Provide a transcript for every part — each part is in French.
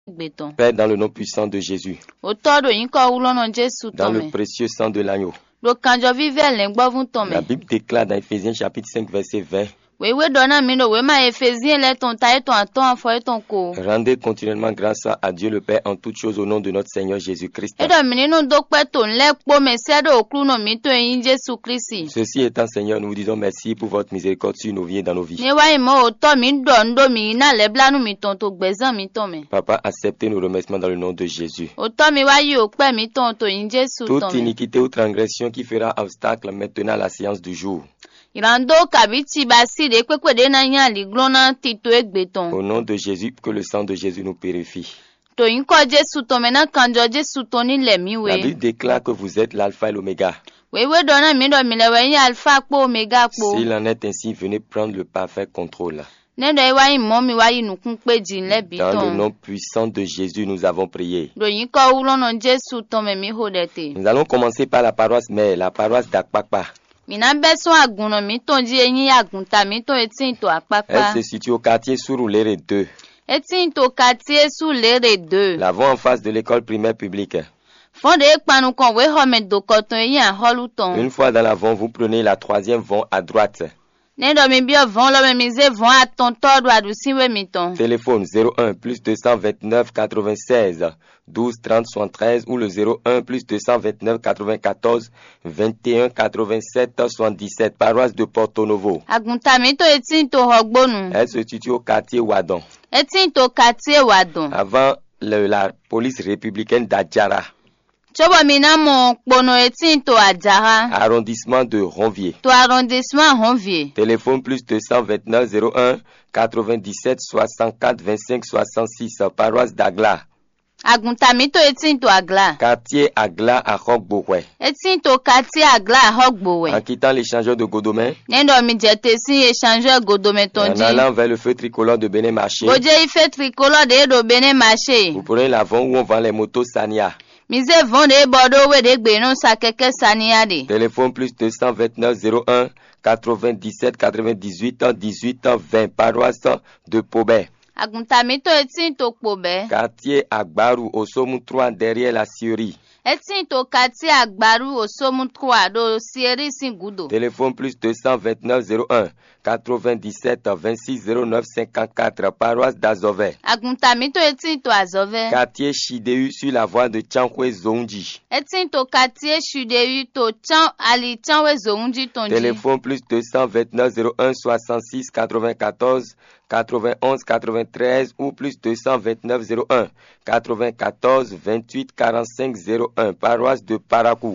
Père, dans le nom puissant de Jésus, dans le précieux sang de l'agneau, la Bible déclare dans Éphésiens chapitre 5 verset 20, rendez continuellement grâce à Dieu le Père en toutes choses au nom de notre Seigneur Jésus-Christ. Ceci étant, Seigneur, nous vous disons merci pour votre miséricorde sur nos vies et dans nos vies. Papa, acceptez nos remerciements dans le nom de Jésus. Toute iniquité ou transgression qui fera obstacle maintenant à la séance du jour, au nom de Jésus, que le sang de Jésus nous purifie. La Bible déclare que vous êtes l'alpha et l'oméga. S'il en est ainsi, venez prendre le parfait contrôle. Dans le nom puissant de Jésus, nous avons prié. Nous allons commencer par la paroisse mère, la paroisse d'Akpakpa. Elle se situe au quartier Surulere 2. L'avant en face de l'école primaire publique. Une fois dans l'avant, vous prenez la troisième vent à droite. Téléphone 01 plus 229 96 12 30 73 ou le 01 plus 229 94 21 87 77, paroisse de Porto Novo. Elle se situe au quartier Wadon. Avant la police républicaine d'Adjara. Arrondissement de Ronvier. Téléphone plus 229 01 97 64 25 66, paroisse d'Agla. Quartier Agla à Roquebourg. En quittant l'échangeur de Godomain, en allant vers le feu tricolore de Bénin Marché, vous prenez l'avant où on vend les motos Sania. Téléphone plus 229 01 97 98 18 20, paroisse de Pobé. Quartier Agbaru au Somme 3 derrière la Syrie. Téléphone plus 229 01 97 26 09 54, paroisse d'Azové. Quartier Chideu sur la voie de Tchankwe Zonji. Téléphone plus 229 01 66 94 91 93 ou plus 229 01 94 28 45 01, paroisse de Parakou.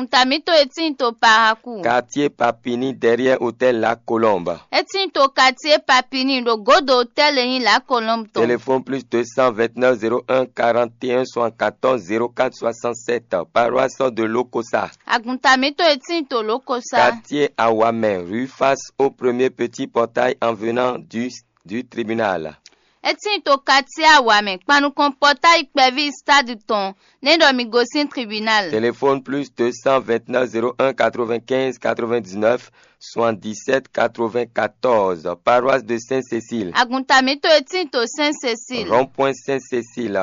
Quartier Papini derrière hôtel La Colombe. Téléphone plus 229 01 41 74 04 67, paroisse de Lokosa. Quartier Awame, rue face au premier petit portail en venant du tribunal. Téléphone plus 229 01 95 99 77 94, paroisse de Saint-Cécile. Rond-point Saint-Cécile.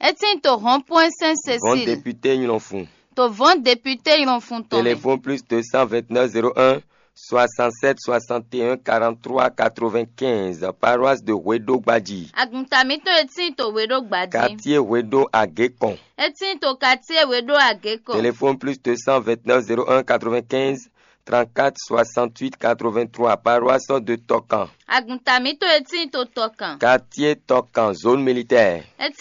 Vent député Yulonfou. Téléphone plus 229 01 67 61 43 95, paroisse de Wedo Gbadji. Quartier Wedo à Gekon. Téléphone plus 229 01 95 34 68 83, paroisse de Tokan. Quartier Tokan, zone militaire.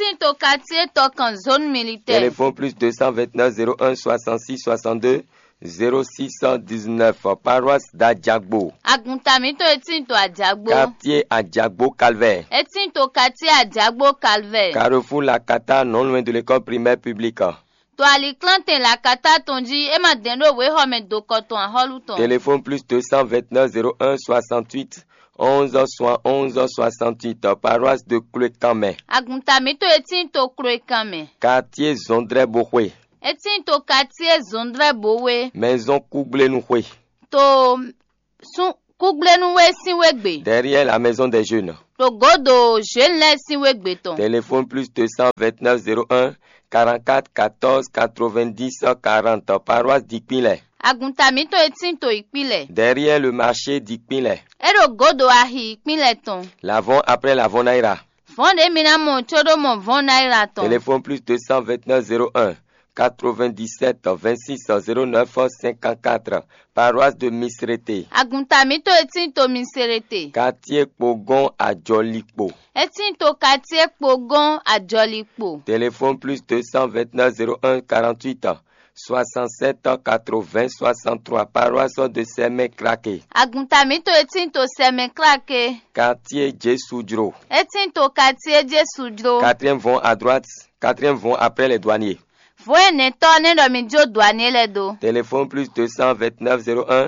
Téléphone plus 229 01 66 62 0619, paroisse d'Adjagbo. Quartier Adjagbo Calvaire. Carrefour Lakata, non loin de l'école primaire publique. Téléphone plus 229 01 68 11 71 68, paroisse de Klekame. Quartier Zondre Bohwe. Maison Kouglenoué. Derrière la maison des jeunes. Rogodo jeune laisse wegbeton. Téléphone plus 229 01 44 14 90 40. Paroisse d'Ikpinlé. Aguntamito etinto Ìpínlẹ̀. Derrière le marché d'Ikpinlé. Rogodo ahi Ìpínlẹ̀ ton. L'avant après l'avant Naira. Vonde minamo chodomo von naira ton. Téléphone plus 229 01 97 26 09 54. Paroisse de Misrete. Aguntamito etinto Miserete. Quartier Pogon à Jolikpo. Etinto quartier Pogon à Jolikpo. Téléphone plus 229 01 48 67 80 63. Paroisse de Semé Craqué. Aguntamito etinto Semé Craqué. Quartier Jessoudro. Etinto quartier Jessoudro. Quatrième vont à droite, quatrième vont après les douaniers. Voyez ne domidio douanier les dos. Téléphone plus 229 01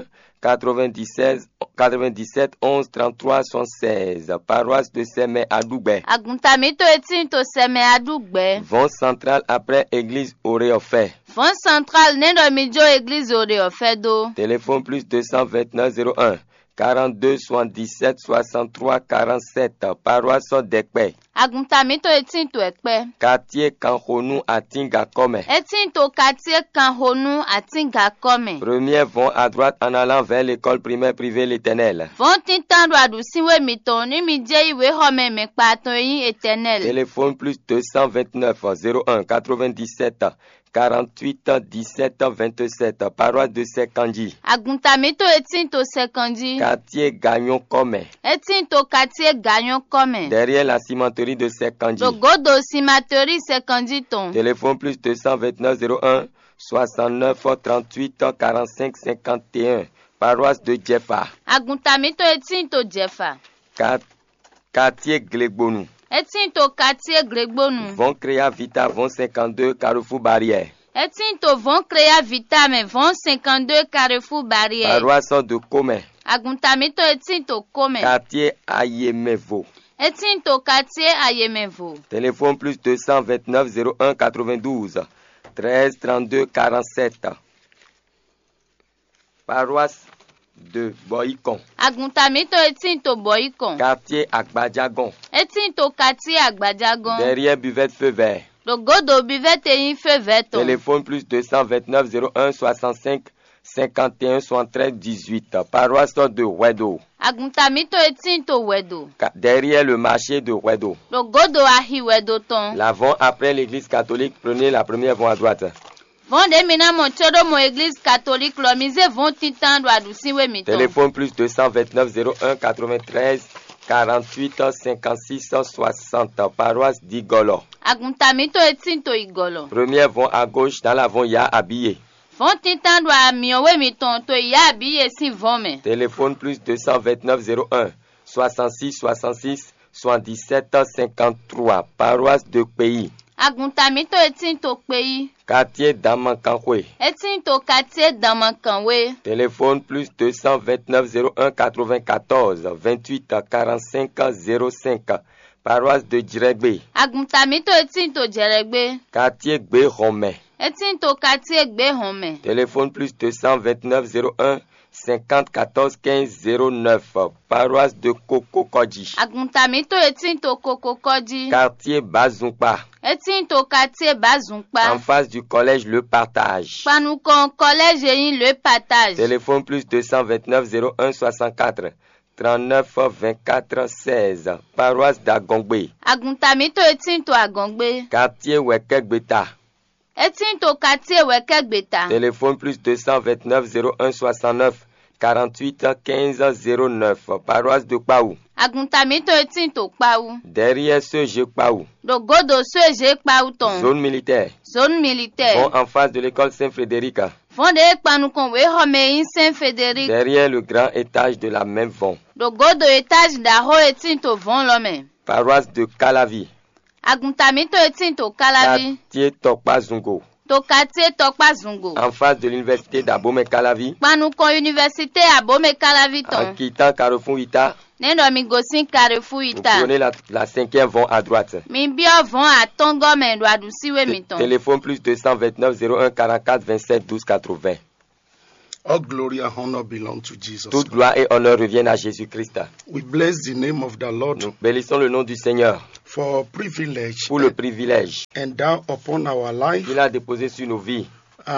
97 11 33 76. Paroisse de Semé à Dougbe. Aguntamito etinto Semé à Dougbe. Vont central après église Oréofé. Vont central ne domidio église Oréofé do. Téléphone plus 229 01 42 77 63 47. Paroisse d'Ekpe. Aguntamito etinto Ekpe. Quartier Kanhonou à Tingakome. Etinto quartier Kanhonou à Tingakome. Premiers vont à droite en allant vers l'école primaire privée l'Éternel. Vont tintando adusiwe miton ni midje iwe home mekpaton yin Éternel. Téléphone plus 229 01 97 48 17 27. Paroisse de Sekandji. Aguntamito etinto Sekandji. Quartier Gagnon Kome. Etinto quartier Gagnon Kome. Derrière la cimenterie de Sekandji. Rogodo cimenterie Sekandji ton. Téléphone plus 229 01 69 38 45 51. Paroisse de Djefa. Aguntamito etinto Djefa. Quartier Glegbonu. Etinto quartier Glegbonu. Von Créa Vita, Von 52, Carrefour Barrière. Etinto Von Créa Vita, mais Von 52, Carrefour Barrière. Paroisse de Kome. Aguntamito etinto Kome. Quartier Ayemevo. Etinto quartier Ayemevo. Téléphone plus 229 01 92 13 32 47. Paroisse de Boycon. Aguntamito etinto Boycon. Quartier Agbadjagon. Etinto quartier Agbadjagon. Derrière Buvette Feu Vert. Rogodo buvette yin Feu Vert. Téléphone plus 229 01 65 51 73 18. Paroisse de Wedo. Aguntamito etinto Wedo. Derrière le marché de Wedo. Rogodo ahi Wedo ton. L'avant après l'église catholique, prenez la première voie à droite. Vont de minamo chodo mo église catholique lo mise vont tintando adusiwe miton. Téléphone plus 229 01 93 48 56 60. Paroisse d'Igolo. Aguntamito etinto Igolo. Première vont à gauche, dans l'avant il y a habillé. Vont tintando a miowe miton to ya biye si vome. Téléphone plus 229 01 66 66 77 53. Paroisse de Pays. Aguntamito etinto Pays. Quartier Damankanwe. Etinto quartier Damankanwe. Téléphone plus 229 01 94 28 45 05. Paroisse de Djiregbe. Aguntamito etinto Djiregbe. Quartier Gbehome. Etinto quartier Gbehome. Téléphone plus 229 01 50 14 15 09. Paroisse de Kokokodji. Aguntamito etinto Kokokodji. Quartier Bazumpa. Etinto quartier Bazumpa. En face du collège Le Partage. Panukon collège yin Le Partage. Téléphone plus 229 01 64 39 24 16. Paroisse d'Agongbe. Aguntamito etinto Agongbe. Quartier Wekegbeta. Etinto quartier Wekegbeta. Téléphone plus 229 01 69 48 15 09. Paroisse de Kpaou. Aguntamito etinto Kpaou. Derrière ce jeu Kpaou. Rogodo seje Kpaou ton. Zone militaire. Zone militaire. Bon, en face de l'école Saint-Frédéric. Fonde panukon we home yin Saint-Frédéric. Derrière le grand étage de la même vent. Rogodo étage da ho etinto von lome. Paroisse de Calavi. Aguntamito etinto Calavi. Quartier Tokpa Zungo. To quartier Tokpa Zungo. En face de l'université d'Abomey Calavi. Panukon université Abomey Calavi ton. En quittant Carrefour Ita. Nendo mi gosin Carrefour Ita. Vous prenez la cinquième vont à droite. Mi bio vont à Tongo men do adusiwe miton. Téléphone plus 229 01 44 27 12 80. All glory and honor belong to Jesus. Toute gloire et honneur reviennent à Jésus-Christ. We bless the name of the Lord Nous bénissons le nom du Seigneur for privilege pour le privilège and down upon our life qu'il a déposé sur nos vies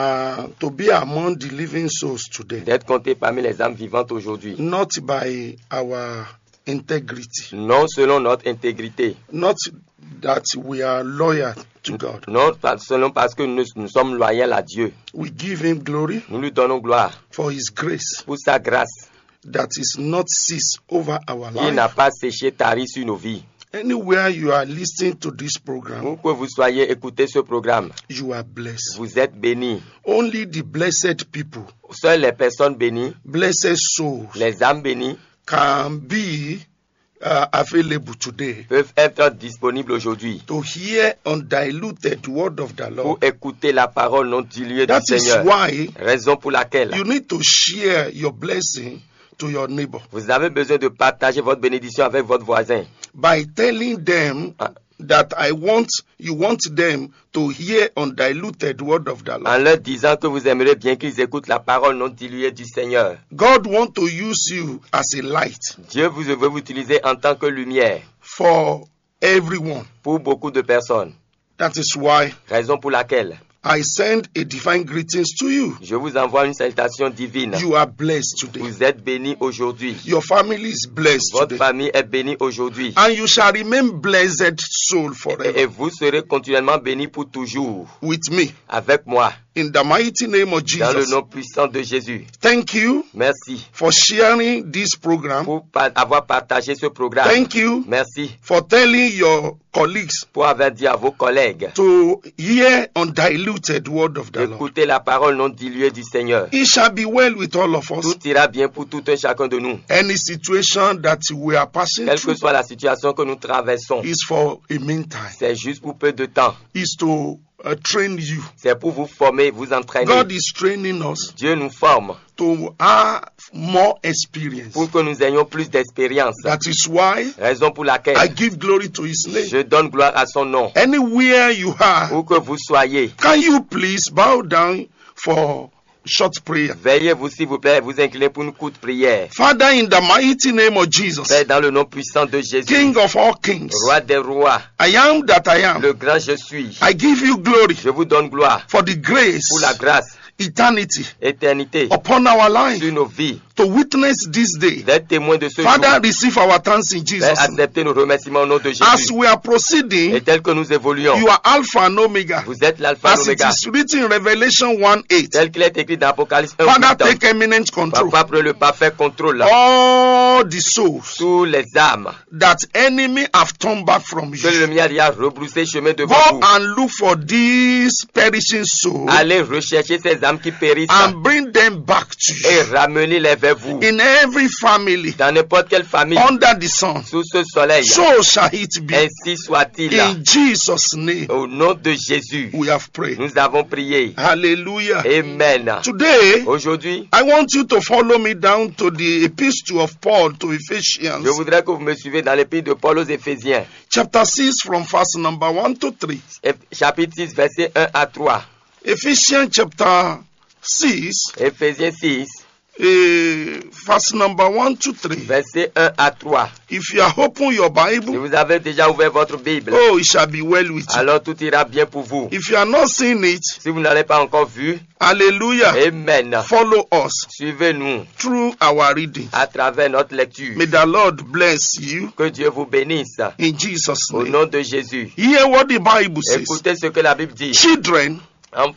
to be among the living souls today. d'être comptés parmi les âmes vivantes aujourd'hui. Not by our integrity, Non selon notre intégrité, not that we are loyal to God. non seulement parce que nous sommes loyaux à Dieu. We give him glory Nous lui donnons gloire for his grace pour sa grâce that is not ceased over our qui n'a life. pas séché, tari sur nos vies. Anywhere you are listening to this program, Où que vous soyez, écoutez ce programme. you are blessed. Vous êtes bénis. Only the blessed people, Seules les personnes bénies, blessed souls, les âmes bénies, can be available today peuvent être disponibles aujourd'hui to hear undiluted word of the pour Lord. écouter la parole non diluée du That is Seigneur. why Raison pour laquelle you need to share your blessing to your neighbor vous avez besoin de partager votre bénédiction avec votre voisin. by telling them that you want them to hear undiluted word of the En Lord. leur disant que vous aimeriez bien qu'ils écoutent la parole non diluée du Seigneur. God want to use you as a light Dieu veut vous utiliser en tant que lumière for everyone. pour beaucoup de personnes. That is why Raison pour laquelle I send a divine greetings to you. je vous envoie une salutation divine. You are blessed today. Vous êtes bénis aujourd'hui. Your family is blessed Votre today. famille est bénie aujourd'hui. And you shall remain blessed soul Et forever vous serez continuellement bénis pour toujours. with me. Avec moi, In the mighty name of dans le Jesus. nom puissant de Jésus. Thank you Merci for sharing this program. pour avoir partagé ce programme. Thank you Merci for telling your colleagues pour avoir dit à vos collègues to hear undiluted word of the Lord. d'écouter la parole non diluée du Seigneur. It shall be well with all of us. Tout ira bien pour tout un chacun de nous. Any situation that we are passing Quelle que through soit la situation que nous traversons, is for a meantime. c'est juste pour peu de temps. Is to train you. C'est pour vous former, vous entraîner. God is training us Dieu nous forme to have more experience. pour que nous ayons plus d'expérience. That is why Raison pour I laquelle give glory to his name. je donne gloire à son nom. Anywhere you are, Où que vous soyez, can you please bow down for short prayer? veillez-vous s'il vous plaît, vous inclinez pour une courte prière. Father, in the mighty name of Jesus, Père, dans le nom puissant de Jésus, King of all kings, Roi des rois, I am that I am. le grand je suis. I give you glory Je vous donne gloire for the grace, pour la grâce, eternity éternité upon our life sur nos vies. to witness this day. D'être témoins de ce Father, jour. receive our thanks in Père, Jesus' name. acceptez nos remerciements au nom de As Jésus. we are Et proceeding, tel que nous évoluons, you are Alpha and Omega. vous êtes l'alpha et As it l'oméga. is written in Revelation 1:8. Tel qu'il est écrit dans Apocalypse 1, Father, 8 ans. take eminent control. Papa prend le parfait contrôle. All the souls Tous les âmes that enemy have turned back from que le you. mien a rebroussé chemin devant Go vous. and look for these perishing souls Allez rechercher ces âmes qui périssent and bring them back to et you. ramenez-les vers vous. In every family Dans n'importe quelle famille, under the sun, sous ce soleil, so shall it be. ainsi soit-il. In Jesus' name, Au nom de Jésus, we have prayed. nous avons prié. Hallelujah. Amen. Today, Aujourd'hui, I want you to follow me down to the epistle of Paul to Ephesians, je voudrais que vous me suivez dans l'épître de Paul aux Éphésiens, chapter 6, from verse number 1 to 3. chapitre 6, versets 1 à 3. Ephesians chapter 6, Éphésiens 6, verse number 1 to 3. versets 1 à 3. If you are open your Si Bible, vous avez déjà ouvert votre Bible, oh, it shall be well with you. alors tout ira bien pour vous. If you are not seeing it, Si vous n'avez pas encore vu, hallelujah, Amen. follow us Suivez-nous through our reading. à travers notre lecture. May the Lord bless you Que Dieu vous bénisse. in Jesus' Au name. nom de Jésus. Hear what the Bible says. Écoutez ce que la Bible dit. Children, En-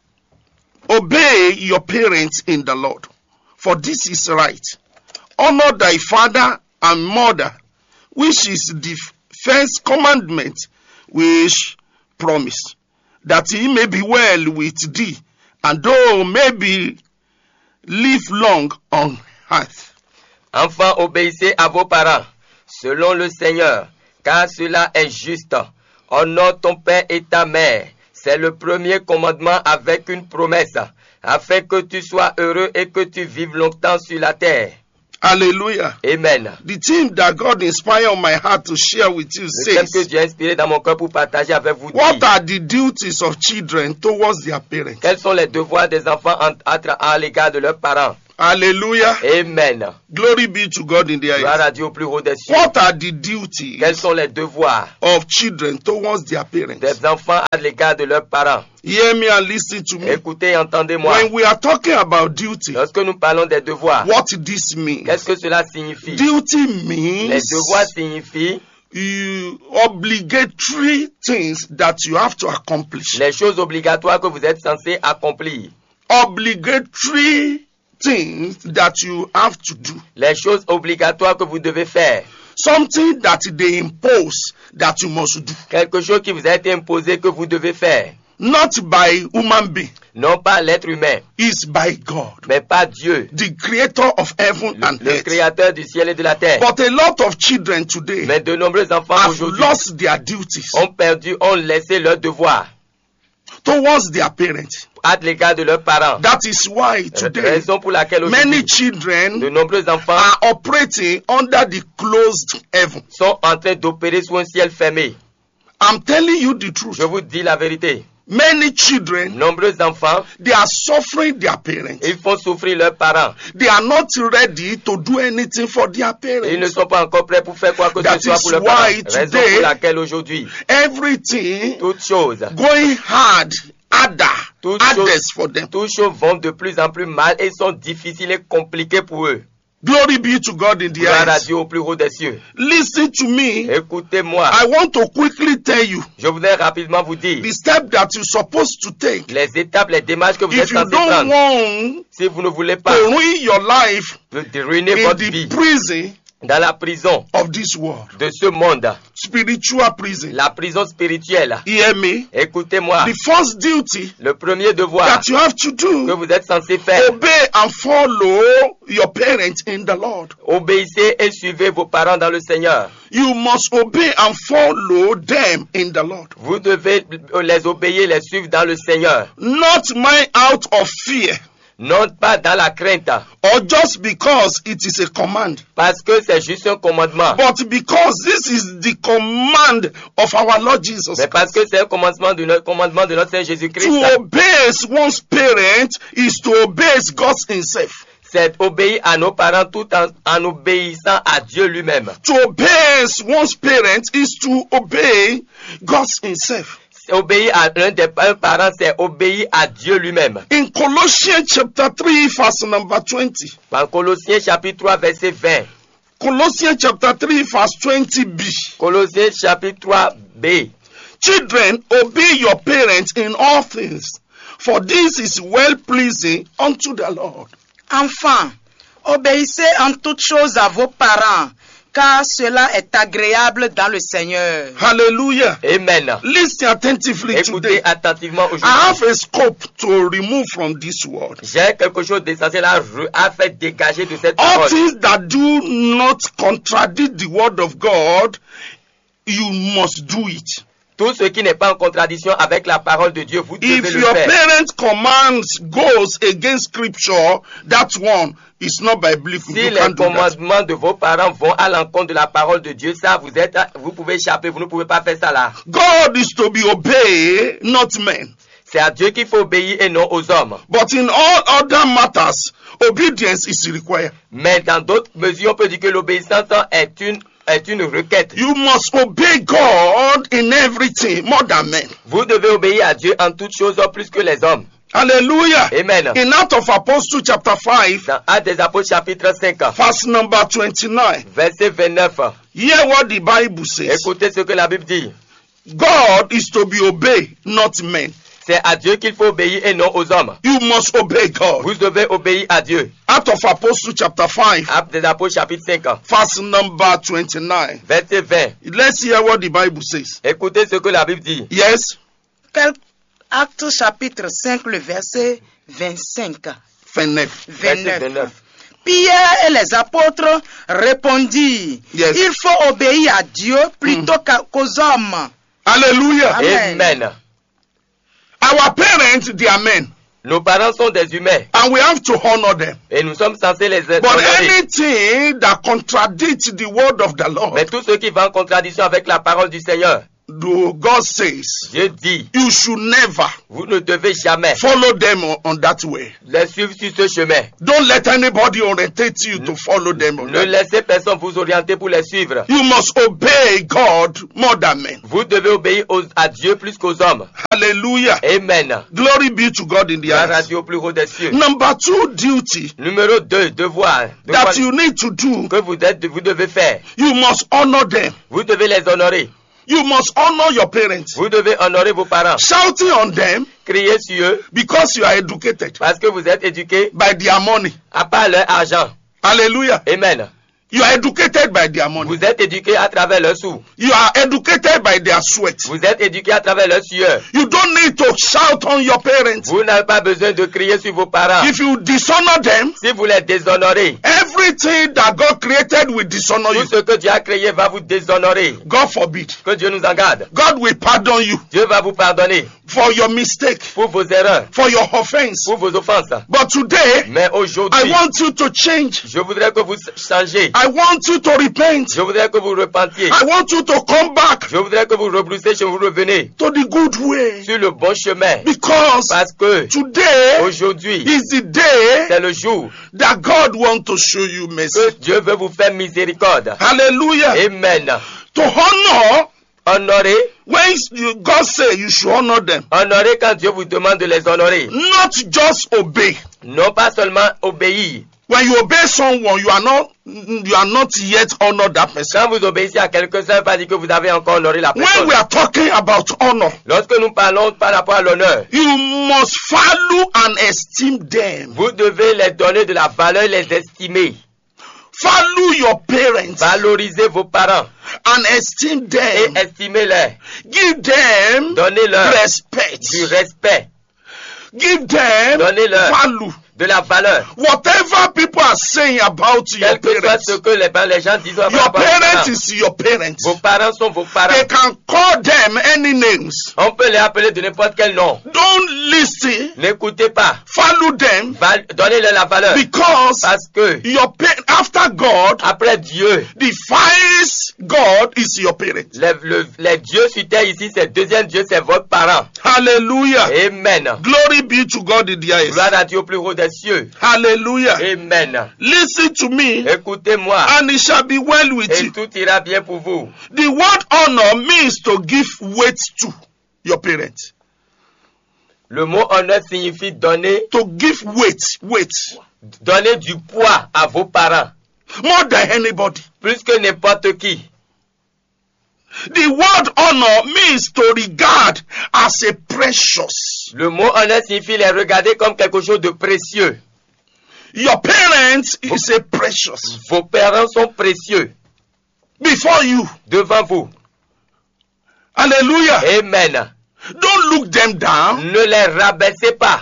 obey your parents in the Lord, for this is right. Honor thy father and mother, which is the first commandment which promise, that he may be well with thee, and thou maybe live long on earth. Enfants, obéissez à vos parents, selon le Seigneur, car cela est juste. Honore ton père et ta mère. C'est le premier commandement avec une promesse, afin que tu sois heureux et que tu vives longtemps sur la terre. Hallelujah. Amen. The theme that God inspired on my heart to share with you Le thème que says, Dieu a inspiré dans mon cœur pour partager avec vous what dit, are the duties of children towards their parents? quels sont les devoirs des enfants à l'égard de leurs parents? Hallelujah. Amen. Glory be to God in the Gloire highest. à Dieu au plus haut des cieux. What are the duties Quels sont les devoirs of children towards their parents? des enfants à l'égard de leurs parents? Hear me and listen to me. Écoutez et entendez-moi. When we are talking about duty, Lorsque nous parlons des devoirs, what this means? qu'est-ce que cela signifie? Duty Les means devoirs signifient obligatory things that you have to accomplish. les choses obligatoires que vous êtes censés accomplir. Obligatory things that you have to do. Les choses obligatoires que vous devez faire. Something that they impose that you must do. Quelque chose qui vous a été imposé que vous devez faire. Not by human being, Non pas l'être humain, is by God, mais pas Dieu, the creator of heaven and le earth. créateur du ciel et de la terre. But a lot of children today Mais de nombreux enfants have aujourd'hui lost their duties ont laissé leurs devoirs towards their parents. à l'égard de leurs parents. That is why today Raison pour laquelle many aujourd'hui children de nombreux enfants are operating under the closed heaven. sont en train d'opérer sous un ciel fermé. I'm telling you the truth. Je vous dis la vérité. Many children, Nombreux enfants, they are suffering their parents. ils font souffrir leurs parents. They are not ready to do anything for their Et ils ne parents. sont pas encore prêts pour faire quoi que That ce soit is pour leurs parents. why Raison today- pour laquelle aujourd'hui, Everything toutes choses going harder for them. toutes choses vont de plus en plus mal et sont difficiles et compliquées pour eux. Glory be to God in the Gloire à highest. Dieu au plus haut des cieux. Listen to me. Écoutez-moi, I want to quickly tell you je voudrais rapidement vous dire the step that you're supposed to take les étapes, les démarches que vous êtes if you censés don't prendre. want Si vous ne voulez pas to ruin your life de ruiner in votre the vie prison dans la prison of this world, de ce monde, spiritual prison. la prison spirituelle. Hear me? Écoutez-moi, The first duty le premier devoir that you have to que do, vous êtes censé faire, obey and follow your parents in the Lord. obéissez et suivez vos parents dans le Seigneur. You must obey and follow them in the Lord. Vous devez les obéir, les suivre dans le Seigneur. Not mind out of fear Non pas dans la crainte, or just because it is a command, parce que c'est juste un commandement, but because this is the command of our Lord Jesus mais parce que Christ. c'est un commandement de notre Seigneur Jésus-Christ. To obey one's parent is to obey God himself. C'est obéir à nos parents tout en obéissant à Dieu lui-même. To obey one's parent is to obey God himself. Obéir à un parent, c'est obéir à Dieu lui-même. In Colossians chapter 3 verse number 20. Dans Colossiens chapitre 3 verset 20. Colossians chapter 3 verse 20b. Colossiens chapitre 3 B. Children, obey your parents in all things, for this is well pleasing unto the Lord. Enfants, obéissez en toutes choses à vos parents, car cela est agréable dans le Seigneur. Hallelujah. Amen. Listen attentively Écoutez today. attentivement I aujourd'hui. have a scope to remove from this word. J'ai quelque chose d'essentiel à faire dégager de cette All parole. things that do not contradict the word of God, you must do it. Tout ce qui n'est pas en contradiction avec la parole de Dieu, vous devez If le your faire. parents' commands goes against scripture, that one is not biblical. Si You les can't do that. commandements de vos parents vont à l'encontre de la parole de Dieu, ça, vous pouvez échapper, vous ne pouvez pas faire ça là. God is to be obeyed, not men. C'est à Dieu qu'il faut obéir et non aux hommes. But in all other matters, obedience is required. Mais dans d'autres mesures, on peut dire que l'obéissance est une requête. You must obey God in everything more than men. Vous devez obéir à Dieu en toutes choses plus que les hommes. Hallelujah. Amen. In Acts of Apostles chapter 5, Dans Actes des Apôtres chapitre 5, verse number 29, verset 29, hear what the Bible says. écoutez ce que la Bible dit. God is to be obeyed, not men. C'est à Dieu qu'il faut obéir et non aux hommes. You must obey God. Vous devez obéir à Dieu. Acts of Apostles chapter 5, Actes des Apôtres chapitre 5, verse number 29. verset 20. Let's hear what the Bible says. Écoutez ce que la Bible dit. Yes? Acte chapitre 5, le verset 25. 29. Verset 29. 29. Pierre et les apôtres répondirent, Yes. il faut obéir à Dieu plutôt qu'aux hommes. Hallelujah. Amen. Amen. Our parents, they are men. Nos parents sont des humains and we have to honor them. et nous sommes censés les But honorer. anything that contradicts the word of the Lord, Mais tout ce qui va en contradiction avec la parole du Seigneur, God says, Dieu dit, you should never vous ne devez jamais follow them on that way. les suivre sur ce chemin. Don't let anybody orientate you to follow them on Ne that. laissez personne vous orienter pour les suivre. You must obey God more than men. Vous devez obéir à Dieu plus qu'aux hommes. Hallelujah. Amen. Glory be to God in the Gloire à highest. Dieu au plus haut des cieux. Number 2 duty Numéro 2, devoir that you need to do, que vous devez faire. you must honor them. Vous devez les honorer. You must honor your parents. Vous devez honorer vos parents. Shouting on them Criez sur eux because you are educated parce que vous êtes éduqués by their money. à part leur argent. Hallelujah. Amen. You are educated by their money. Vous êtes éduqués à travers leur sous. You are educated by their sweat. Vous êtes éduqués à travers leur sueur. You don't need to shout on your parents. Vous n'avez pas besoin de crier sur vos parents. If you dishonor them, Si vous les déshonorez, everything that God created will dishonor tout you. ce que Dieu a créé va vous déshonorer. God forbid. Que Dieu nous en garde. God will pardon you Dieu va vous pardonner for your mistake, pour vos erreurs, for your offense. pour vos offenses. But today, Mais I aujourd'hui, want you to change. je voudrais que vous changiez. I want you to repent. Je voudrais que vous repentiez. I want you to come back Je voudrais que vous rebroussiez, que vous revenez to the good way. sur le bon chemin. Because Parce que today aujourd'hui, is the day c'est le jour that God wants to show you mercy. que Dieu veut vous faire miséricorde. Hallelujah. Amen. To honor, Honorer, when God say you should honor them, honorer quand Dieu vous demande de les honorer. not just obey. Non pas seulement obéir. When you obey someone, you are not yet honor that person. Quand vous obéissez à quelqu'un, ça ne veut pas dire que vous avez encore honoré la When personne. we are talking about honor, Lorsque nous parlons par rapport à l'honneur, you must value and esteem them. vous devez les donner de la valeur, les estimer. Value your parents Valorisez vos parents and esteem et them. estimez-les. Give them Donnez-leur respect. du respect, Give them Donnez-leur value. de la valeur. Whatever people are saying about your Quel que soit parents, ce que les gens disent par your rapport à vos parents parents. is your parents. Vos parents sont vos parents. They can call them any names. On peut les appeler de n'importe quel nom. Don't listen. N'écoutez pas. Value them Donnez-leur la valeur. because Parce que after God, après Dieu, the first God is your parent. les dieux sur terre ici, c'est le deuxième Dieu, c'est votre parent. Hallelujah. Amen. Glory be to God in the highest. Gloire à Dieu au plus haut des cieux. Hallelujah. Amen. Listen to me, Écoutez-moi and it shall be well with et you. tout ira bien pour vous. The word honor means to give weight to your parents. Le mot honneur signifie donner To give weight. donner du poids à vos parents, More than anybody. plus que n'importe qui. The word honor means to regard as a precious. Le mot honneur signifie les regarder comme quelque chose de précieux. Your parents is a precious. Vos parents sont précieux Before you. devant vous. Hallelujah. Amen. Don't look them down. Ne les rabaissez pas.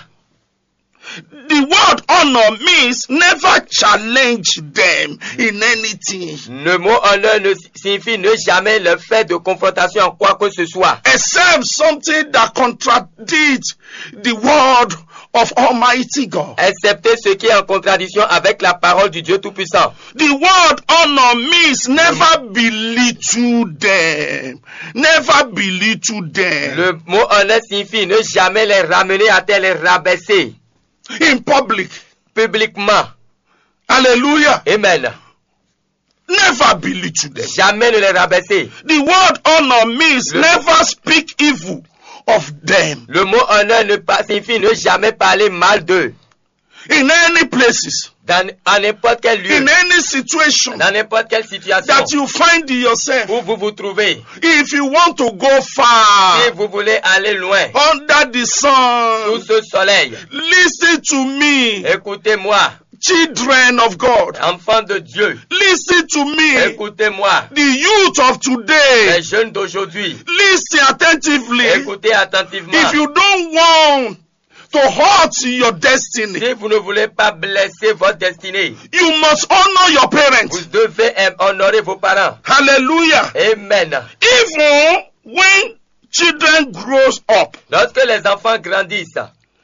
The word honor means never challenge them in anything Le mot honneur signifie ne jamais le faire de confrontation en quoi que ce soit. except something that contradicts the word of Almighty God. Excepté ce qui est en contradiction avec la parole du Dieu Tout-Puissant. The word honor means never belittle them. Never belittle them. Le mot honneur signifie ne jamais les ramener à terre, les rabaisser In public. publiquement. Hallelujah. Amen. Never belittle them. Jamais ne les rabaisser. The word honor means Le- never speak evil of them Le mot honneur signifie ne jamais parler mal d'eux. in any places, En n'importe quel lieu, in any situation dans n'importe quelle situation that you find yourself. où vous vous trouvez. If you want to go Si far vous voulez aller loin under the sous sun, ce soleil, listen to me, écoutez-moi, children of God. enfants de Dieu. Listen to me, Écoutez-moi, the youth of today. les jeunes d'aujourd'hui. Listen attentively. Écoutez attentivement. If you don't want to hurt your destiny, Si vous ne voulez pas blesser votre destinée, you must honor your parents. vous devez honorer vos parents. Hallelujah. Amen. Even when children grows up, Lorsque les enfants grandissent,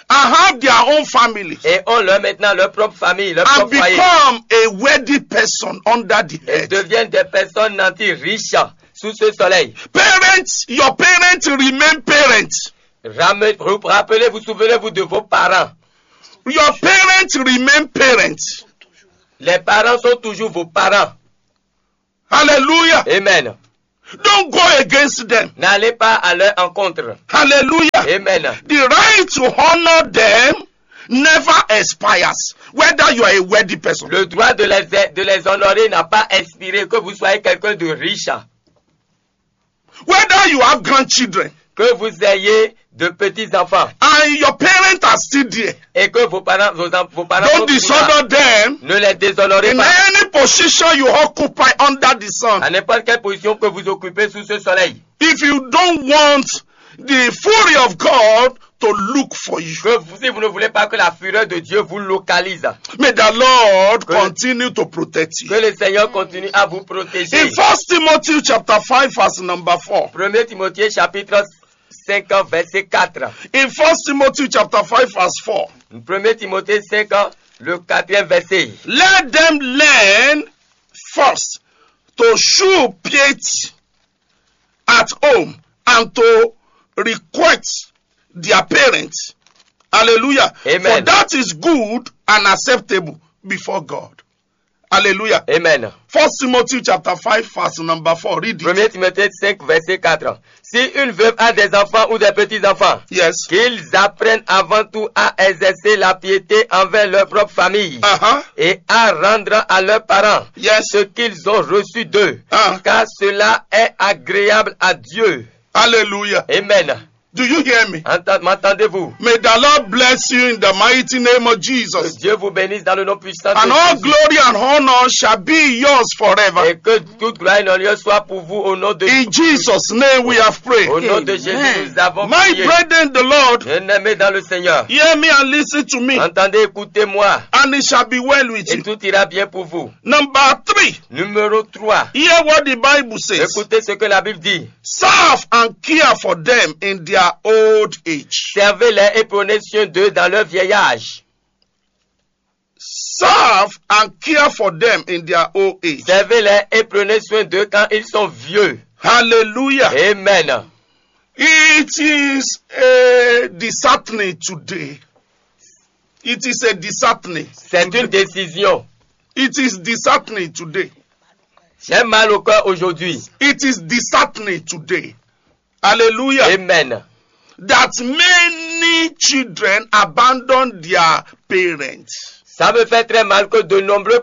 and have their own family et ont maintenant leur propre famille, leur and propre foyer. become a wealthy person under the Et earth. deviennent des personnes nantis riches sous ce soleil. Parents, your parents remain parents. Rappelez-vous, souvenez-vous de vos parents. Your parents remain parents. Les parents sont toujours vos parents. Hallelujah. Amen. Don't go against them. N'allez pas à leur encontre. Hallelujah. Amen. The right to honor them never expires, whether you are a wealthy person. Le droit de les honorer n'a pas expiré, que vous soyez quelqu'un de riche, Whether you have grandchildren que vous ayez de petits-enfants and your parents are still there. et que vos parents sont Don't toujours là. dishonor them Ne les déshonorez in pas. any position you occupy under the sun. À n'importe quelle position que vous occupez sous ce soleil. If you don't want the fury of God to look for you, Si vous ne voulez pas que la fureur de Dieu vous localise, may the Lord continue to protect que you. le Seigneur continue à vous protéger. In 1 Timothy chapter 5 verse number 4. 1 Timothée chapitre 5 verset 4. In 1 Timothy chapter 5 verse 4. 1 Timothée 5 le 4e verset. Let them learn first to show piety at home and to request their parents. Hallelujah. Amen. For that is good and acceptable before God. Hallelujah. Amen. 1 Timothy chapter 5 verse number 4. Read it. 1 Timothée 5 verset 4. Si une veuve a des enfants ou des petits-enfants, Yes. qu'ils apprennent avant tout à exercer la piété envers leur propre famille Uh-huh. et à rendre à leurs parents Yes. ce qu'ils ont reçu d'eux, Ah. car cela est agréable à Dieu. Hallelujah. Amen. Do you hear me? M'entendez-vous? May the Lord bless you in the mighty name of Que Jesus. Dieu vous bénisse dans le nom puissant de And all Jésus. glory and honor shall be yours forever. Et que toute gloire et honneur soit pour vous au nom de In Jesus' name we have prayed. Au nom de Amen. Jésus, nous avons My prié. brethren, in the Lord, Bien-aimés dans le Seigneur, hear me and listen to me, entendez, écoutez-moi, and it shall be well with et you. tout ira bien pour vous. Number 3, Numéro 3. hear what the Bible says. Écoutez ce que la Bible dit. Serve and care for them in their old age. Servez-les et prenez soin d'eux dans leur vieil âge. Serve and care for them in their old age. Servez-les et prenez soin d'eux quand ils sont vieux. Hallelujah. Amen. It is a disheartening today. It is a disheartening. C'est une décision. It is disheartening today. J'ai mal au cœur aujourd'hui. It is disheartening today. Hallelujah. Amen. That many children abandon their parents. Ça me fait très mal que de nombreux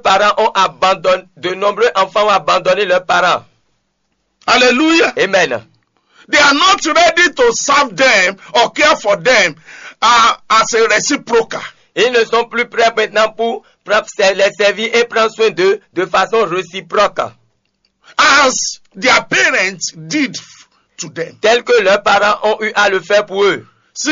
enfants ont abandonné leurs parents. Hallelujah. Amen. They are not ready to serve them or care for them as a reciprocal. Ils ne sont plus prêts maintenant pour les servir et prendre soin d'eux de façon réciproque, As their parents did to them. tel que leurs parents ont eu à le faire pour eux. See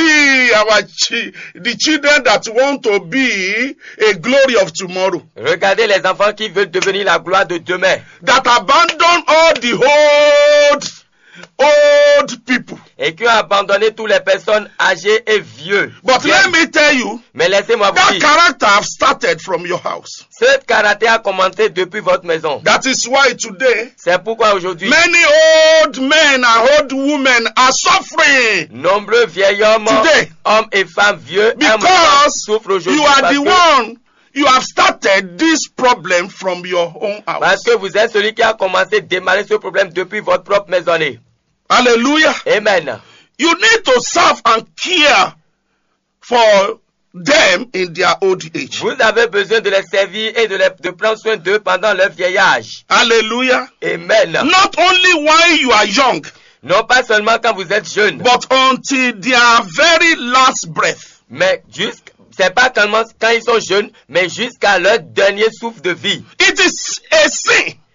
the children that want to be a glory of tomorrow. Regardez les enfants qui veulent devenir la gloire de demain, That abandon all the old people. et qui ont abandonné toutes les personnes âgées et vieux. But let me tell you, Mais laissez-moi vous that dire, character have started from your house. ce caractère a commencé depuis votre maison. That is why today, C'est pourquoi aujourd'hui, many old men and old women are suffering. nombreux vieils hommes, Today. hommes et femmes vieux, Because souffrent aujourd'hui you are the one, you have started this problem from your own parce house. que vous êtes celui qui a commencé à démarrer ce problème depuis votre propre maisonnée. Hallelujah. Amen. You need to serve and care for them in their old age. Vous avez besoin de les servir et de prendre soin d'eux pendant leur vieil âge. Hallelujah. Amen. Not only while you are young, Non pas seulement quand vous êtes jeune, but until their very last breath. mais c'est pas seulement quand ils sont jeunes, mais jusqu'à leur dernier souffle de vie. It is a sin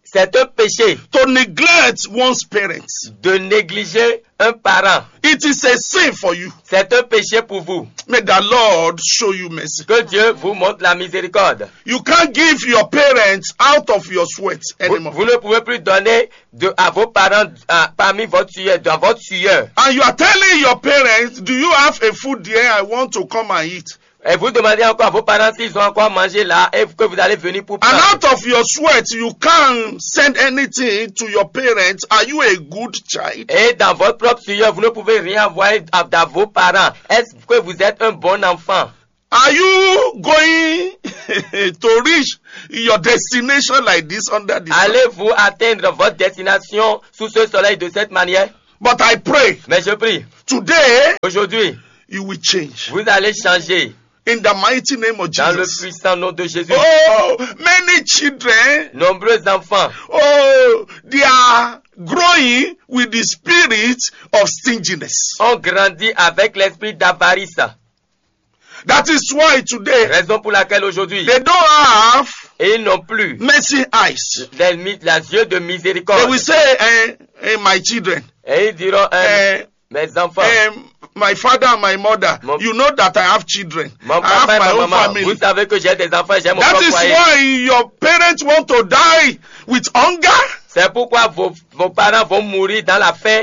C'est un péché to neglect one's parents. de négliger un parent. It is a sin for you. C'est un péché pour vous. May the Lord show you mercy. Que Dieu vous montre la miséricorde. You can't give your parents out of your sweat Vous, anymore. vous ne pouvez plus donner à vos parents parmi votre sueur, dans votre sueur. And you are telling your parents, do you have a food there? I want to come and eat. Et vous demandez encore à vos parents s'ils ont encore mangé là et que vous allez venir pour And prendre. out of your sweat, you can't send anything to your parents. Are you a good child? Et dans votre propre sueur, vous ne pouvez rien envoyer à vos parents. Est-ce que vous êtes un bon enfant? Are you going to reach your destination like this under the sun? Allez-vous atteindre votre destination sous ce soleil de cette manière? But I pray Mais je prie, today aujourd'hui, you will change. vous allez changer In the mighty name of dans le Jesus. puissant nom de Jésus. Oh, many children, Nombreux enfants oh, they are growing with the spirit of stinginess. ont grandi avec l'esprit d'avarice. That is why today Raison pour laquelle aujourd'hui, they don't have ils n'ont plus mercy eyes. les yeux de They miséricorde. will say, my children, Et ils diront, mes enfants, my father and my mother, Mon- you know that I have children. mon I have papa et my ma own maman, family. vous savez que j'ai des enfants, j'ai mon That propre is foyer. why your parents want to die with hunger. C'est pourquoi vos parents vont mourir dans la faim.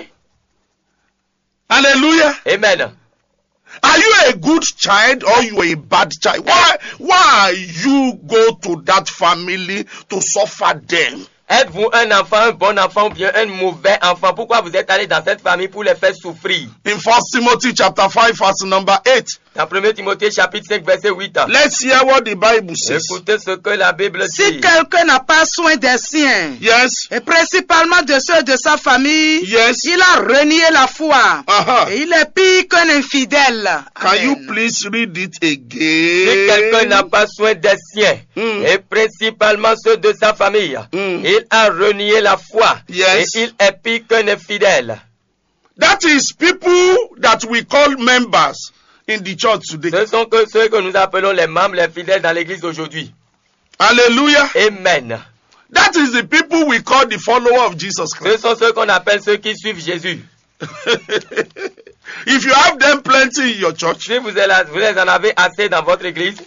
Hallelujah. Amen. Are you a good child or you are a bad child? Why you go to that family to suffer them? Êtes-vous un enfant, un bon enfant ou bien un mauvais enfant? Pourquoi vous êtes allé dans cette famille pour les faire souffrir? In 1 Timothy chapter 5 verse number 8. Dans 1 Timothée chapitre 5 verset 8. Let's hear what the Bible says. Écoutez ce que la Bible Si dit. quelqu'un n'a pas soin des siens, Yes. et principalement de ceux de sa famille, Yes. il a renié la foi. Uh-huh. Et il est pire qu'un infidèle. Can Amen. you please read it Si quelqu'un n'a again? pas soin des siens, et principalement ceux de sa famille, il a renié la foi. Yes. Et il est pire qu'un infidèle. That is people that we call members in the church today. Ce sont que ceux que nous appelons les membres, les fidèles dans l'église aujourd'hui. Hallelujah. Amen. That is the people we call the follower of Jesus Ce Christ. sont ceux qu'on appelle ceux qui suivent Jésus. If you have them plenty in your church, Si vous les en avez assez dans votre église,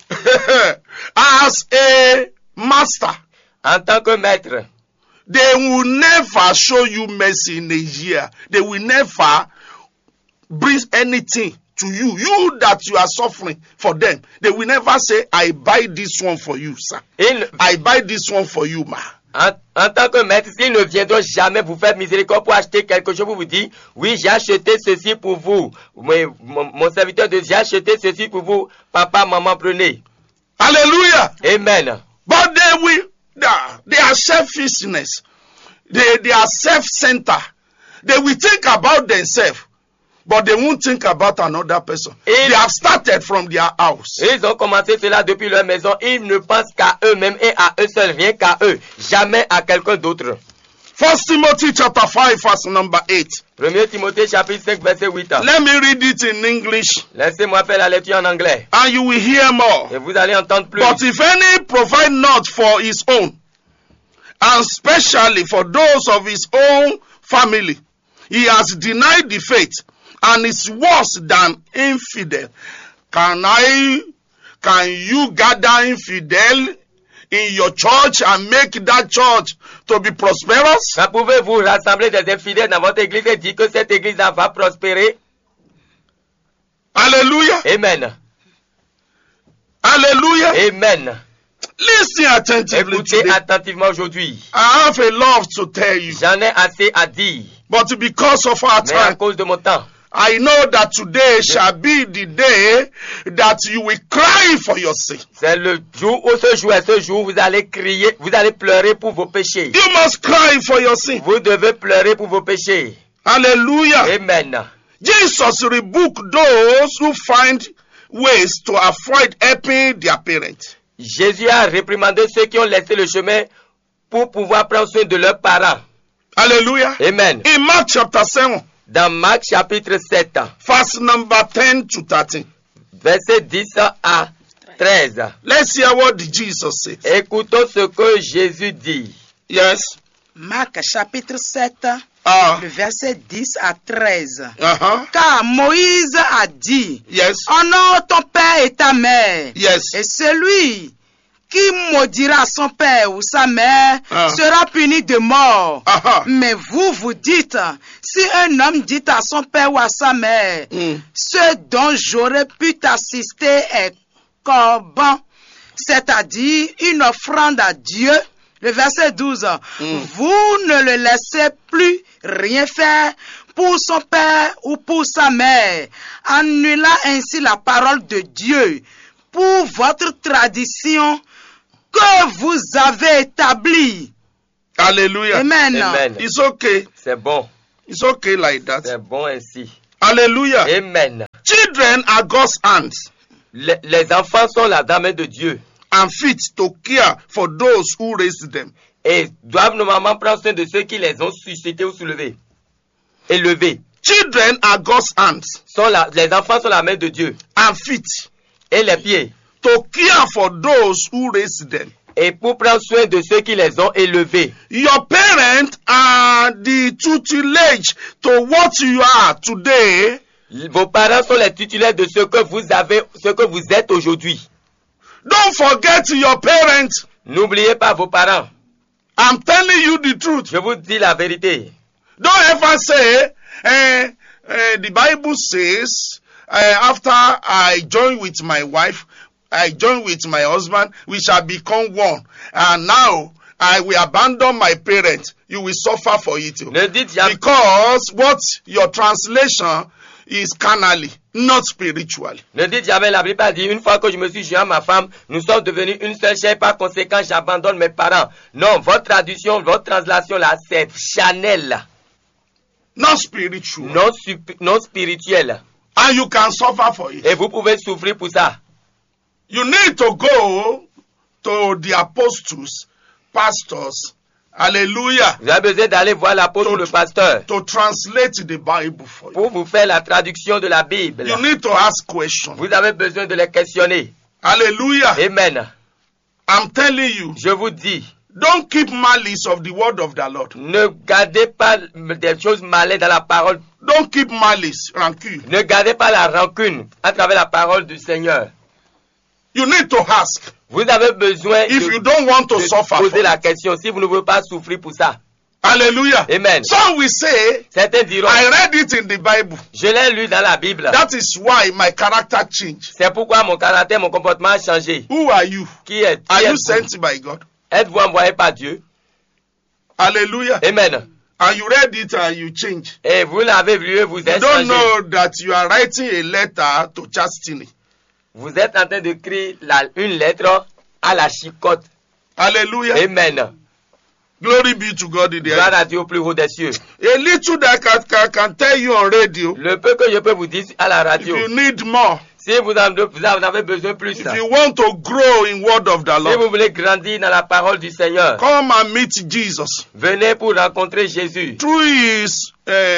as a master, en tant que maître, they will never show you mercy in a year. They will never bring anything to you. You that you are suffering for them. They will never say, I buy this one for you, sir. I buy this one for you, ma. en tant que maître, s'ils ne viendront jamais vous faire miséricorde pour acheter quelque chose, pour vous dire, oui, j'ai acheté ceci pour vous. Mais mon serviteur de Dieu, j'ai acheté ceci pour vous. Papa, maman, prenez. Hallelujah. Amen. But they are selfishness. They are self-centered. They will think about themselves, but they won't think about another person. They have started from their house. Ils ont commencé cela depuis leur maison. Ils ne pensent qu'à eux-mêmes et à eux seuls, rien qu'à eux. Jamais à quelqu'un d'autre. 1 Timothy chapter 5 verse number 8. 1 Timothée chapitre 5 verset 8. Let me read it in English Laissez-moi faire la lecture en anglais. and you will hear more. Et vous allez entendre plus. But if any provide not for his own, and especially for those of his own family, he has denied the faith and is worse than infidel. Can you gather infidel in your church and make that church to be prosperous? Quand pouvez-vous rassembler des infidèles dans votre église et dire que cette église va prospérer? Hallelujah. Amen. Hallelujah. Amen. Listen attentively Écoutez today. attentivement aujourd'hui. I have a lot to tell you, J'en ai assez à dire. but because of our Mais à time, cause de mon temps, I know that today shall be the day that you will cry for your sin. c'est le jour où ce jour, vous allez crier, vous allez pleurer pour vos péchés. You must cry for your sin. Vous devez pleurer pour vos péchés. Hallelujah. Amen. Jesus rebuked those who find ways to avoid helping their parents. Jésus a réprimandé ceux qui ont laissé le chemin pour pouvoir prendre soin de leurs parents. Hallelujah. Amen. In Mark chapter 7, Dans Marc chapitre 7, verse number 10 to 13. verset 10 à 13. Let's hear what Jesus says. Écoutons ce que Jésus dit. Yes. Marc chapitre 7, Ah, le verset 10 à 13. uh-huh. Car Moïse a dit, Yes. honore ton père et ta mère. Yes. Et celui qui maudira son père ou sa mère Ah. sera puni de mort. Uh-huh. Mais vous dites, si un homme dit à son père ou à sa mère, Mm. ce dont j'aurais pu t'assister est corban, c'est-à-dire une offrande à Dieu. Le verset 12, vous ne le laissez plus rien faire pour son père ou pour sa mère, annulant ainsi la parole de Dieu pour votre tradition que vous avez établie. Hallelujah. Amen. Amen. It's okay. C'est bon. It's okay like that. C'est bon ainsi. Hallelujah. Amen. Children are God's hands Les enfants sont la main de Dieu and feet to care for those who raised them. et doivent normalement prendre soin de ceux qui les ont suscités ou soulevés. Élevés. Children are God's hands Les enfants sont la main de Dieu and feet et les pieds. to care for those who raised them. Et pour prendre soin de ceux qui les ont élevés. Your parents are the tutelage to what you are today. Vos parents sont les titulaires de ce que vous avez, ce que vous êtes aujourd'hui. Don't forget your parents. N'oubliez pas vos parents. I'm telling you the truth. Je vous dis la vérité. Don't ever say, the Bible says, after I join with my wife, I join with my husband, we shall become one. And now I will abandon my parents. You will suffer for it. Ne dites jamais, Because what your translation is carnally, not spiritually. ne dites jamais, la Bible dit, une fois que je me suis joint à ma femme, nous sommes devenus une seule chair, par conséquent, j'abandonne mes parents. Non, votre traduction, votre translation là, c'est charnel, Not spiritual. non spirituel. And you can suffer for it. Et vous pouvez souffrir pour ça. You need to go to the apostles, pastors, hallelujah, Vous avez besoin d'aller voir l'apôtre ou le pasteur to translate the Bible for you. pour vous faire la traduction de la Bible. You need to ask questions. Vous avez besoin de les questionner. Hallelujah. Amen. I'm telling you, Je vous dis, don't keep malice of the word of the Lord. ne gardez pas des choses malades dans la parole. Don't keep malice, rancune. Ne gardez pas la rancune à travers la parole du Seigneur. You need to ask. Vous avez besoin If you don't want to suffer for poser it. la question si vous ne voulez pas souffrir pour ça. Hallelujah. Amen. Some will say, Certains diront, I read it in the Bible. je l'ai lu dans la Bible. That is why my character changed. C'est pourquoi mon caractère, mon comportement a changé. Who are you? Qui est Are you êtes-vous? sent by God? Êtes-vous envoyé par Dieu? Hallelujah. Amen. And you read it and you change. Et vous l'avez lu, vous You êtes don't changé. know that you are writing a letter to Chastity. Vous êtes en train d'écrire une lettre à la chicotte. Hallelujah. Amen. Glory be to God in the Gloire air. à Dieu au plus haut des cieux. A little that I can tell you on radio. Le peu que je peux vous dire à la If radio, you need more, si vous en avez besoin plus, if you want to grow in word of the si Lord, vous voulez grandir dans la parole du Seigneur, come and meet Jesus venez pour rencontrer Jésus through his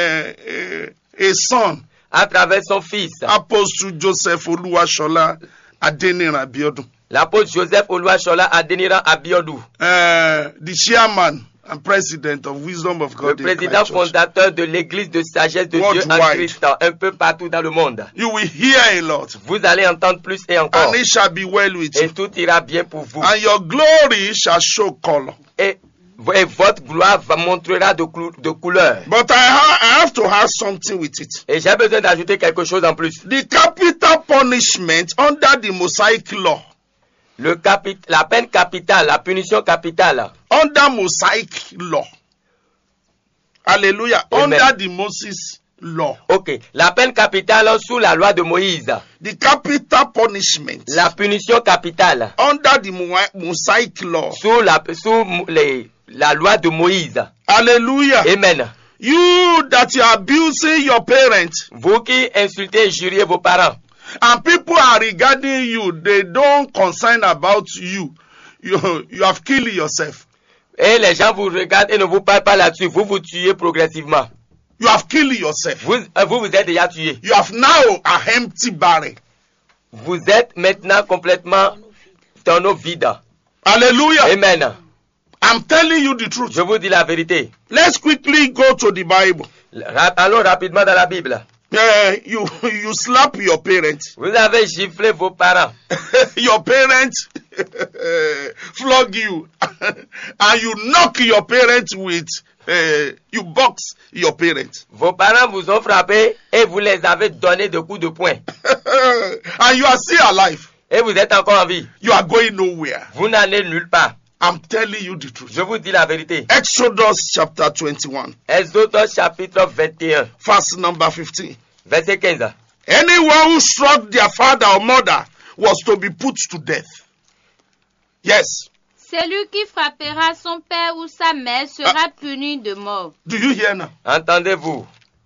a son, à travers son fils, Apostle Joseph Oluwashola Adeniran Abiodun, l'apôtre Joseph Oluwashola Adeniran Abiodun, the chairman and president of Wisdom of le God in président Christ Church. fondateur de l'église de sagesse de Dieu en Worldwide. Christ, un peu partout dans le monde. You will hear a lot, Vous allez entendre plus et encore, and it shall be well with et you, tout ira bien pour vous. and your glory shall show color. Et votre gloire montrera de couleur. But I have to have something with it. Et j'ai besoin d'ajouter quelque chose en plus. The capital punishment under the Mosaic law, La peine capitale, la punition capitale, under Mosaic law, hallelujah, Amen. under the Moses law, ok, la peine capitale sous la loi de Moïse, the capital punishment la punition capitale under the Mosaic law, sous la loi de Moïse. hallelujah. Amen. You that you are abusing your parents, Vous qui insultez et juriez vos parents, and people are regarding you, they don't concern about you. You have killed yourself. et les gens vous regardent et ne vous parlent pas là-dessus, vous vous tuez progressivement. You have killed yourself. Vous êtes déjà tué. You have now an empty barrel. Vous êtes maintenant complètement tonneau vide. Hallelujah. Amen. I'm telling you the truth. Je vous dis la vérité. Let's quickly go to the Bible. Allons rapidement dans la Bible. You slap your parents. Vous avez giflé vos parents. Your parents flog you. And you knock your parents with, you box your parents. Vos parents vous ont frappé et vous les avez donné de coups de poing. And you are still alive. Et vous êtes encore en vie. You are going nowhere. Vous n'allez nulle part. I'm telling you the truth. Je vous dis la vérité. Exodus chapter 21, Exode chapitre 21, verse number 15. verset 15. Anyone who struck their father or mother was to be put to death. Yes. Celui qui frappera son père ou sa mère sera puni de mort. Do you hear now? Entendez-vous?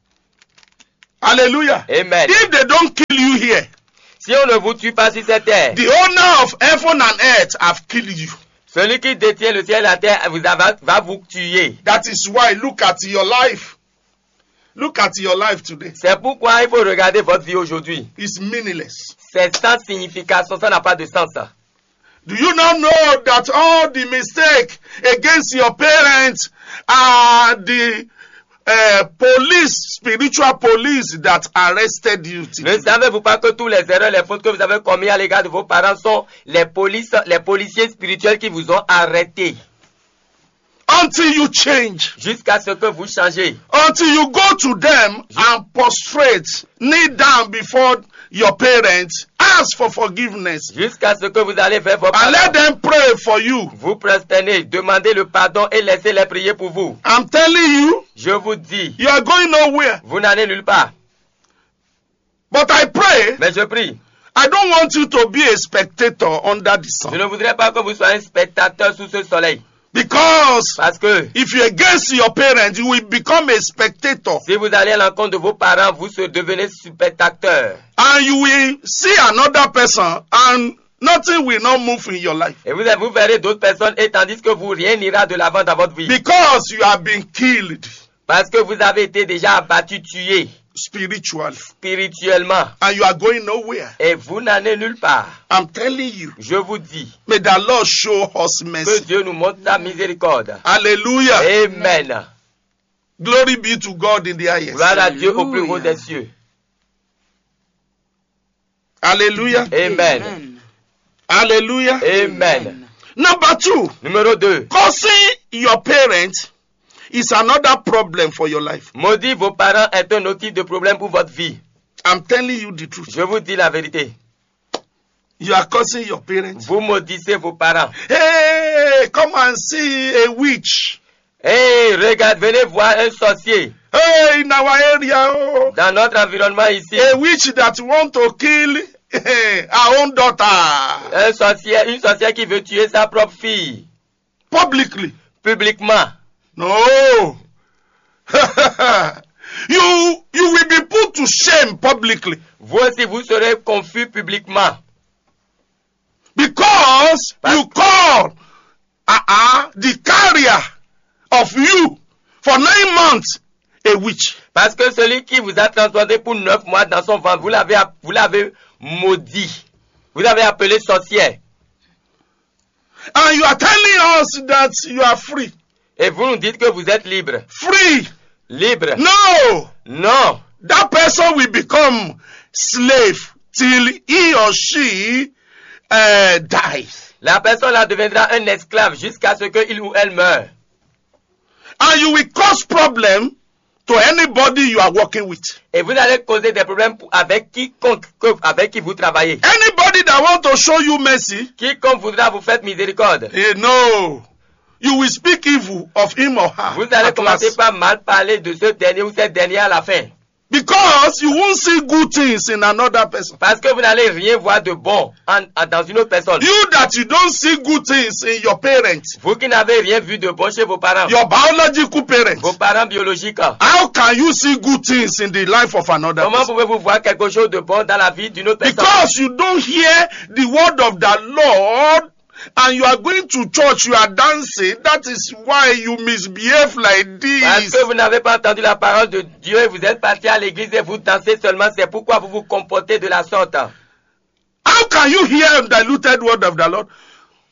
Hallelujah. Amen. If they don't kill you here, Si on ne vous tue pas sur cette terre, the owner of heaven and earth have killed you. celui qui détient le ciel et la terre va vous tuer. That is why look at your life. Look at your life today. C'est pourquoi il faut regarder votre vie aujourd'hui. It's meaningless. C'est sans signification, ça n'a pas de sens. Do you not know that all the mistake against your parents are the police, spiritual police that arrested you Ne today? savez-vous pas que tous les erreurs, les fautes que vous avez commises à l'égard de vos parents sont les policiers spirituels qui vous ont arrêtés Until you change, jusqu'à ce que vous changez. until you go to them and prostrate, kneel down before your parents, ask for forgiveness, Jusqu'à ce que vous allez vers vos and let parents. them pray for you. Vous prosternez, demandez le pardon et laissez-les prier pour vous. I'm telling you, Je vous dis, you are going nowhere. vous n'allez nulle part. But I pray, Mais je prie, I don't want you to be a spectator under the je sun. ne voudrais pas que vous soyez un spectateur sous ce soleil. Because Parce que if you're against your parents, you will become a spectator. si vous allez à l'encontre de vos parents, vous devenez spectateur. And you will see another person and nothing will not move in your life. Et vous verrez d'autres personnes et tandis que vous, rien n'ira de l'avant dans votre vie. Because you have been killed Parce que vous avez été déjà abattu, tué spiritually. spirituellement. And you are going nowhere. Et vous n'allez nulle part. I'm telling you. Je vous dis May the Lord show us que mercy. Dieu nous montre sa miséricorde. Hallelujah. Amen. Glory be to God in the highest. Gloire à Dieu au plus haut Alléluia. des cieux. Hallelujah. Amen. Hallelujah. Amen. Number 2. Numéro 2. Cursing your parents is another problem for your life. Maudire vos parents est un autre type de problème pour votre vie. I'm telling you the truth. Je vous dis la vérité. You are cursing your parents. Vous maudissez vos parents. Hey, come and see a witch. Hey, regarde, venez voir un sorcier Hey, in our area, oh, dans notre environnement ici. a witch that want to kill our own daughter Un sorcier, une sorcière qui veut tuer sa propre fille publicly. publiquement. No. you will be put to shame publicly Vous aussi, vous serez confus publiquement. because you call the carrier of you for 9 months a witch. Parce que celui qui vous a transporté pour 9 mois dans son ventre, vous l'avez maudit. Vous avez appelé sorcière. And you are telling us that you are free. Et vous nous dites que vous êtes libre. Free. Libre. No. Non. That person will become slave till he or she dies. La personne là deviendra un esclave jusqu'à ce qu'il ou elle meure. And you will cause problem to anybody you are working with. Et vous allez causer des problèmes avec quiconque avec qui vous travaillez. Anybody that want to show you mercy, Quiconque voudra vous faire miséricorde. no. You will speak evil of him or her. Vous allez at commencer last. par mal parler de ce dernier ou cette dernière à la fin. Because you won't see good things in another person. Parce que vous n'allez rien voir de bon dans une autre personne. You that you don't see good things in your parents, Vous qui n'avez rien vu de bon chez vos parents. your biological parents, Vos parents biologiques. how can you see good things in the life of another Comment person? pouvez-vous voir quelque chose de bon dans la vie d'une autre personne? Because you don't hear the word of the Lord and you are going to church, you are dancing. That is why you misbehave like Parce this. que vous n'avez pas entendu la parole de Dieu et vous êtes parti à l'église et vous dansez seulement. C'est pourquoi vous vous comportez de la sorte. How can you hear the diluted word of the Lord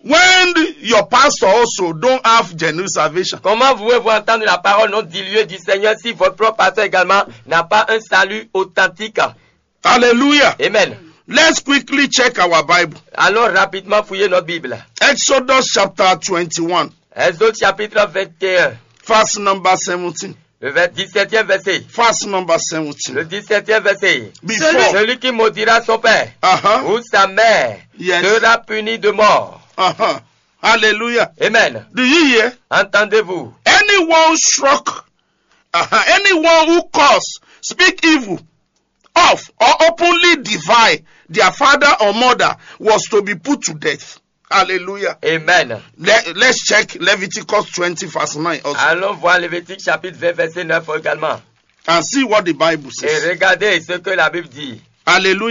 when your pastor also don't have genuine salvation? Comment pouvez-vous entendre la parole non diluée du Seigneur si votre propre pasteur également n'a pas un salut authentique? Hallelujah. Amen. Let's quickly check our Bible. Allons rapidement fouiller notre Bible. Exodus chapter 21, Exode chapitre 21, verse number 17. le 17e verset. Verse number 17. Le 17e verset. Before. Celui qui maudira son père Uh-huh. ou sa mère Yes. sera puni de mort. Uh-huh. Hallelujah. Amen. Do you hear? Entendez-vous? Anyone struck, anyone who cause, speak evil of, or openly defy their father or mother was to be put to death. Hallelujah. Amen. Let's check Leviticus 20 verse 9 also Allons voir Lévitique chapitre 20 verset 9 également. and see what the Bible Et says. regardez ce que la Bible dit. Hallelujah.